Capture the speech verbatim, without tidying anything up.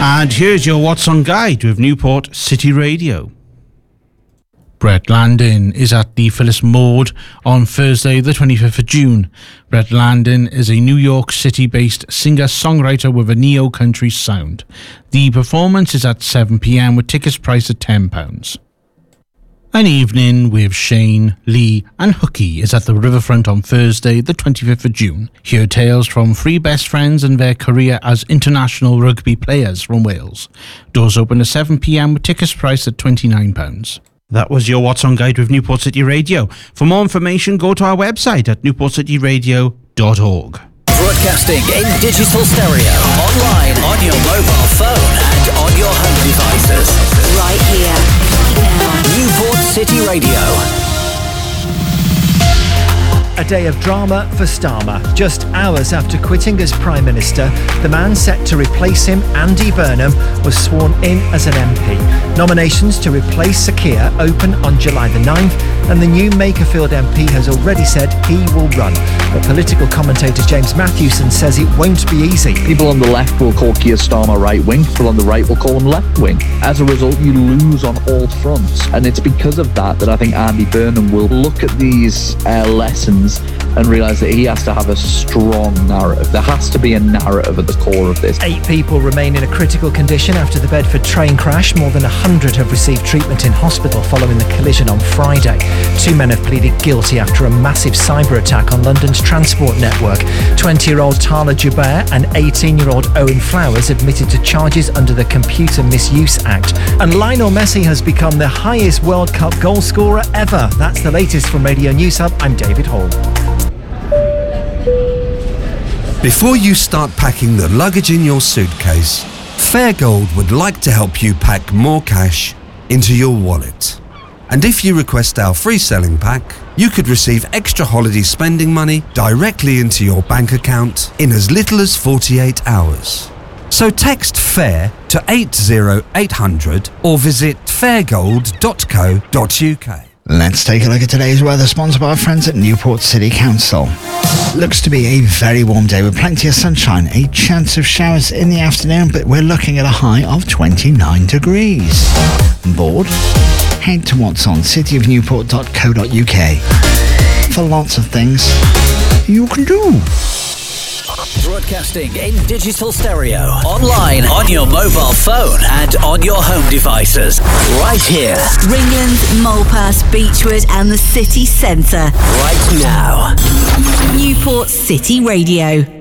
And here's your What's On Guide with Newport City Radio. Brett Landon is at the Phyllis Maud on Thursday the twenty-fifth of June. Brett Landon is a New York City-based singer-songwriter with a neo-country sound. The performance is at seven p.m. with tickets priced at ten pounds. An Evening with Shane, Lee and Hookie is at the Riverfront on Thursday the twenty-fifth of June. Hear tales from three best friends and their career as international rugby players from Wales. Doors open at seven p.m. with tickets priced at twenty-nine pounds. That was your What's On Guide with Newport City Radio. For more information, go to our website at newport city radio dot org. Broadcasting in digital stereo, online, on your mobile phone and on your home devices. Right here, now. Newport City Radio. A day of drama for Starmer. Just hours after quitting as Prime Minister, the man set to replace him, Andy Burnham, was sworn in as an M P. Nominations to replace Sir Keir open on July the ninth, and the new Makerfield M P has already said he will run. But political commentator James Matthewson says it won't be easy. People on the left will call Keir Starmer right-wing, people on the right will call him left-wing. As a result, you lose on all fronts, and it's because of that that I think Andy Burnham will look at these uh, lessons and realise that he has to have a strong narrative. There has to be a narrative at the core of this. Eight people remain in a critical condition after the Bedford train crash. More than one hundred have received treatment in hospital following the collision on Friday. Two men have pleaded guilty after a massive cyber attack on London's transport network. twenty-year-old Tala Jubair and eighteen-year-old Owen Flowers admitted to charges under the Computer Misuse Act. And Lionel Messi has become the highest World Cup goal scorer ever. That's the latest from Radio News Hub. I'm David Hall. Before you start packing the luggage in your suitcase, Fairgold would like to help you pack more cash into your wallet. And if you request our free selling pack, you could receive extra holiday spending money directly into your bank account in as little as forty-eight hours. So text FAIR to eight zero eight hundred or visit fairgold dot co dot uk. Let's take a look at today's weather, sponsored by our friends at Newport City Council. Looks to be a very warm day with plenty of sunshine, a chance of showers in the afternoon, but we're looking at a high of twenty-nine degrees. Bored? Head to what's on city of newport dot co dot uk for lots of things you can do. Broadcasting in digital stereo, online, on your mobile phone and on your home devices. Right here. Ringland, Mulpass, Beechwood and the city centre. Right now. Newport City Radio.